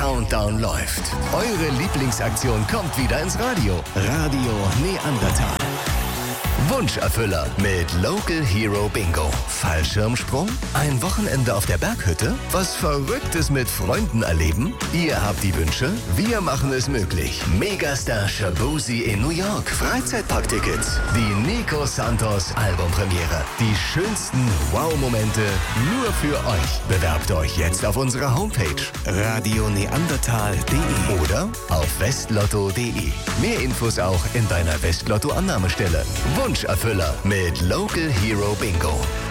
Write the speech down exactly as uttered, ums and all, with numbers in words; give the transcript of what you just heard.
Countdown läuft. Eure Lieblingsaktion kommt wieder ins Radio. Radio Neandertal. Wunscherfüller mit Local Hero Bingo. Fallschirmsprung? Ein Wochenende auf der Berghütte? Was Verrücktes mit Freunden erleben? Ihr habt die Wünsche, wir machen es möglich. Megastar Shaboozey in New York. Freizeitparktickets. Die Nico Santos Albumpremiere. Die schönsten Wow-Momente nur für euch. Bewerbt euch jetzt auf unserer Homepage radio neandertal punkt de oder auf westlotto punkt de. Mehr Infos auch in deiner Westlotto-Annahmestelle. Wunscherfüller mit Local Hero Bingo.